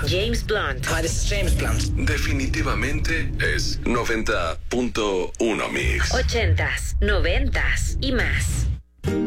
James Blunt. Hi, this is James Blunt. Definitivamente es 90.1 Mix. 80s, 90s y más.